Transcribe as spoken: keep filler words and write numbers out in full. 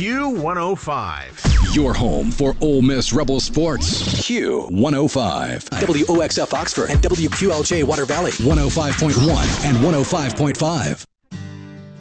Q one oh five. Your home for Ole Miss Rebel sports. Q one oh five. W O X F Oxford and W Q L J Water Valley. one oh five point one and one oh five point five.